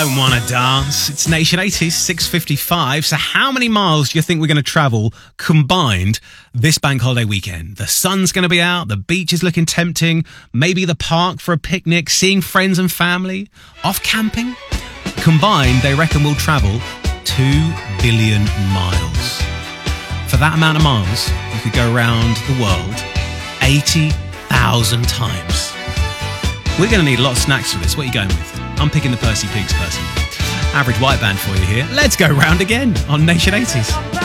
don't want to dance. It's Nation 80s, 6:55. So how many miles do you think we're going to travel combined this bank holiday weekend? The sun's going to be out, the beach is looking tempting, maybe the park for a picnic, seeing friends and family, off camping. Combined, they reckon we'll travel 2 billion miles. For that amount of miles, you could go around the world 80,000 times. We're going to need a lot of snacks for this. What are you going with? I'm picking the Percy Pigs personally. Average white band for you here. Let's go round again on Nation 80s.